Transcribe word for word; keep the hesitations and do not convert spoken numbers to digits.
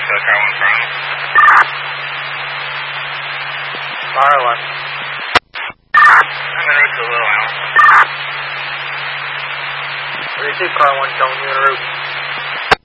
to car one front. Car one. I'm en route to Little Island. Receive car one, showing you en route.